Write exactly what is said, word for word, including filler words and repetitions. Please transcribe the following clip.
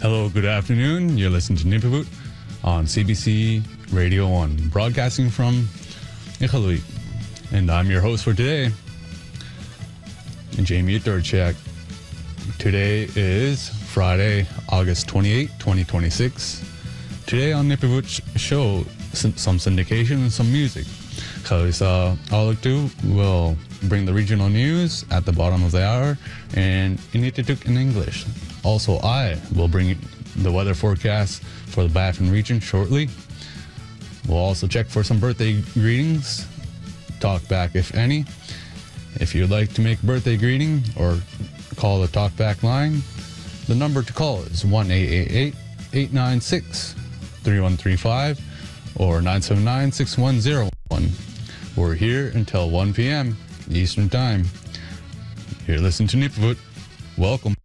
Hello, good afternoon. You're listening to Nipavut on C B C Radio one, broadcasting from Iqaluit. And I'm your host for today, Jamie Durchak. Today is Friday, August twenty-eighth, twenty twenty-six. Today on Nipavut show, some syndication and some music. Because uh, all I do will bring the regional news at the bottom of the hour, and Inuktitut in English. Also, I will bring the weather forecast for the Baffin region shortly. We'll also check for some birthday greetings, talk back if any. If you'd like to make a birthday greeting or call the talkback line, the number to call is one eight eight eight, eight nine six, three one three five or nine seven nine, six one zero one. We're here until one p.m. Eastern Time. You're listening to Nipavut. Welcome.